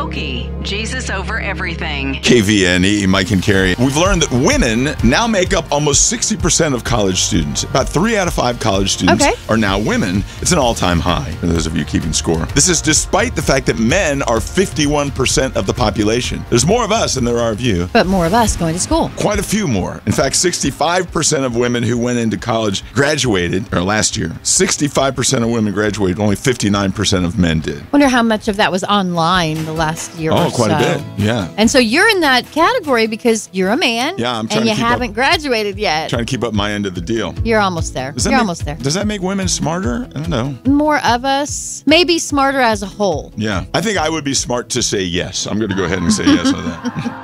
Pokey, Jesus over everything. KVNE, Mike and Carrie. We've learned that women now make up almost 60% of college students. About 3 out of 5 college students are now women. It's an all-time high, for those of you keeping score. This is despite the fact that men are 51% of the population. There's more of us than there are of you. But more of us going to school. Quite a few more. In fact, 65% of women who went into college graduated, or last year. 65% of women graduated, only 59% of men did. Wonder how much of that was online the last year or so. Oh, quite a bit, yeah. And so you're in that category because you're a man. Yeah, I'm trying and to you haven't graduated yet. Trying to keep up my end of the deal. You're almost there. You're almost there. Does that make women smarter? I don't know. More of us, maybe smarter as a whole. Yeah. I think I would be smart to say yes. I'm going to go ahead and say yes on that.